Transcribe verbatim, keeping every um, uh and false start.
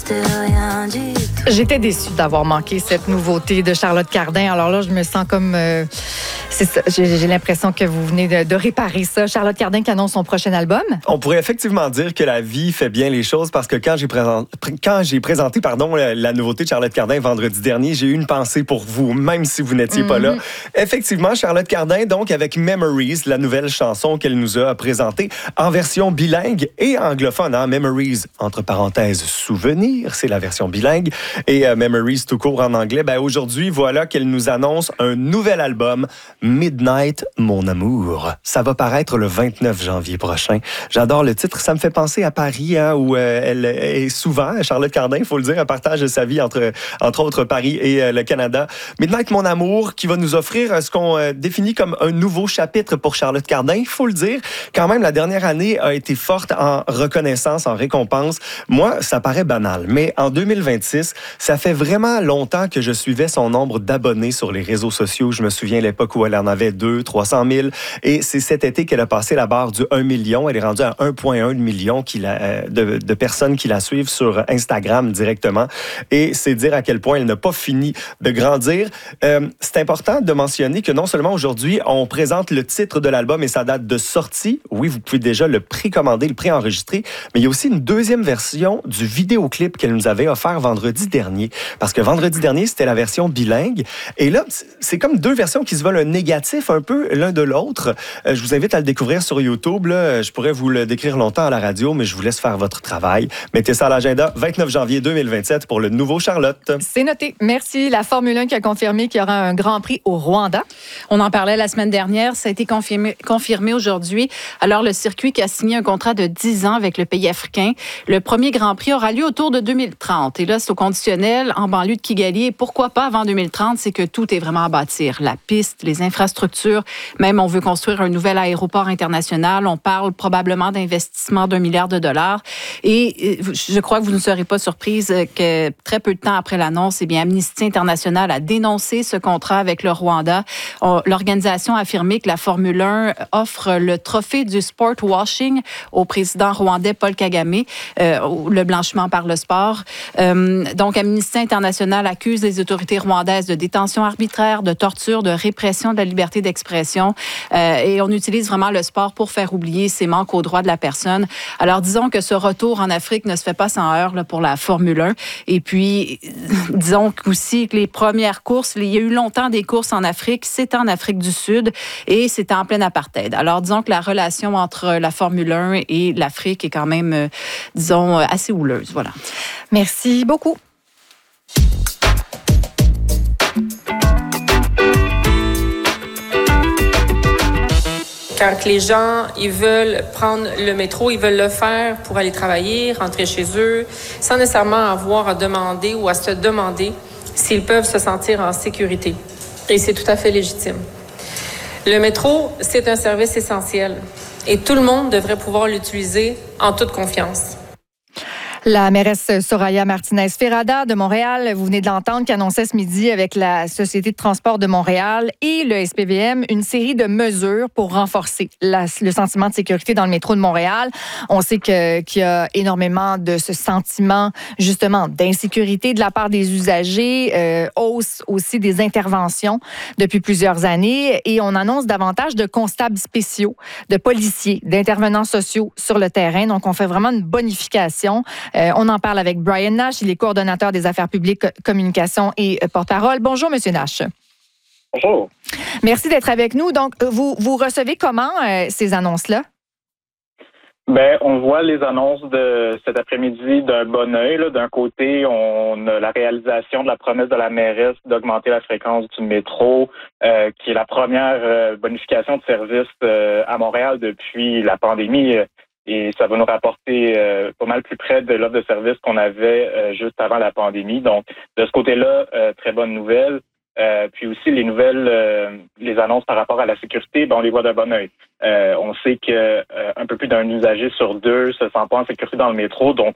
c'était rien du tout. J'étais déçue d'avoir manqué cette nouveauté de Charlotte Cardin. Alors là, je me sens comme... Euh, c'est ça, j'ai, j'ai l'impression que vous venez de, de réparer ça. Charlotte Cardin qui annonce son prochain album. On pourrait effectivement dire que la vie fait bien les choses parce que quand j'ai, présent, quand j'ai présenté pardon, la, la nouveauté de Charlotte Cardin vendredi dernier, j'ai eu une pensée pour vous, même si vous n'étiez mm-hmm. pas là. Effectivement, Charlotte Cardin, donc, avec Memories, la nouvelle chanson qu'elle nous a présentée en version bilingue et anglophone. Hein? Memories, entre parenthèses, souvenirs, c'est la version bilingue. Et euh, Memories tout court en anglais. Ben, aujourd'hui, voilà qu'elle nous annonce un nouvel album, Midnight, mon amour. Ça va paraître le vingt-neuf janvier prochain. J'adore le titre. Ça me fait penser à Paris, hein, où euh, elle est souvent, Charlotte Cardin, il faut le dire, elle partage sa vie entre, entre autres Paris et euh, le Canada. Midnight, mon amour, qui va nous offrir ce qu'on euh, définit comme un nouveau chapitre pour Charlotte Cardin. Il faut le dire, quand même, la dernière année a été forte en reconnaissance, en récompense. Moi, ça paraît banal, mais en deux mille vingt-six, ça fait vraiment longtemps que je suivais son nombre d'abonnés sur les réseaux sociaux. Je me souviens l'époque où elle en avait deux, trois cent mille. Et c'est cet été qu'elle a passé la barre du un million. Elle est rendue à un virgule un million qui la, euh, de, de personnes qui la suivent sur Instagram directement. Et c'est dire à quel point elle n'a pas fini de grandir. Euh, c'est important de mentionner que non seulement aujourd'hui, on présente le titre de l'album et sa date de sortie. Oui, vous pouvez déjà le précommander, le préenregistrer. Mais il y a aussi une deuxième version du vidéoclip qu'elle nous avait offert vendredi dernier. Parce que vendredi dernier, c'était la version bilingue. Et là, c'est comme deux versions qui se veulent un négatif un peu l'un de l'autre. Euh, je vous invite à le découvrir sur YouTube. Là. Je pourrais vous le décrire longtemps à la radio, mais je vous laisse faire votre travail. Mettez ça à l'agenda, vingt-neuf janvier deux mille vingt-sept pour le nouveau Charlotte. C'est noté. Merci. La Formule un qui a confirmé qu'il y aura un Grand Prix au Rwanda. On en parlait la semaine dernière. Ça a été confirmé, confirmé aujourd'hui. Alors, le circuit qui a signé un contrat de dix ans avec le pays africain. Le premier Grand Prix aura lieu autour de deux mille trente. Et là, c'est au conditionnel en banlieue de Kigali. Et pourquoi pas avant deux mille trente? C'est que tout est vraiment à bâtir. La piste, les infrastructures. Même, on veut construire un nouvel aéroport international. On parle probablement d'investissement d'un milliard de dollars. Et je crois que vous ne serez pas surprise que très peu de temps après l'annonce, eh bien, Amnesty International a dénoncé ce contrat avec le Rwanda. L'organisation a affirmé que la Formule un offre le trophée du sport washing au président rwandais Paul Kagame, euh, le blanchiment par le sport. Euh, donc, Amnesty International accuse les autorités rwandaises de détention arbitraire, de torture, de répression de la liberté d'expression. Euh, et on utilise vraiment le sport pour faire oublier ces manques aux droits de la personne. Alors, disons que ce retour en Afrique ne se fait pas sans heurts là, pour la Formule un. Et puis, disons aussi que les premières courses, il y a eu longtemps des courses en Afrique, c'était en Afrique du Sud et c'était en plein apartheid. Alors, disons que la relation entre la Formule un et l'Afrique est quand même, euh, disons, assez houleuse. Voilà. Merci beaucoup. Quand les gens, ils veulent prendre le métro, ils veulent le faire pour aller travailler, rentrer chez eux, sans nécessairement avoir à demander ou à se demander s'ils peuvent se sentir en sécurité. Et c'est tout à fait légitime. Le métro, c'est un service essentiel et tout le monde devrait pouvoir l'utiliser en toute confiance. La mairesse Soraya Martinez-Ferrada de Montréal, vous venez de l'entendre, qui annonçait ce midi avec la Société de transport de Montréal et le S P V M une série de mesures pour renforcer la, le sentiment de sécurité dans le métro de Montréal. On sait que, qu'il y a énormément de ce sentiment, justement, d'insécurité de la part des usagers, euh, hausse aussi des interventions depuis plusieurs années et on annonce davantage de constables spéciaux, de policiers, d'intervenants sociaux sur le terrain. Donc, on fait vraiment une bonification. Euh, on en parle avec Brian Nash, il est coordonnateur des affaires publiques, communication et porte-parole. Bonjour, Monsieur Nash. Bonjour. Merci d'être avec nous. Donc, vous, vous recevez comment euh, ces annonces-là? Ben, on voit les annonces de cet après-midi d'un bon œil. Là. D'un côté, on a la réalisation de la promesse de la mairesse d'augmenter la fréquence du métro, euh, qui est la première euh, bonification de service euh, à Montréal depuis la pandémie. Euh, Et ça va nous rapporter euh, pas mal plus près de l'offre de service qu'on avait euh, juste avant la pandémie. Donc, de ce côté-là, euh, très bonne nouvelle. Euh, puis aussi, les nouvelles, euh, les annonces par rapport à la sécurité, ben, on les voit d'un bon œil. Euh, on sait que euh, un peu plus d'un usager sur deux se sent pas en sécurité dans le métro. Donc,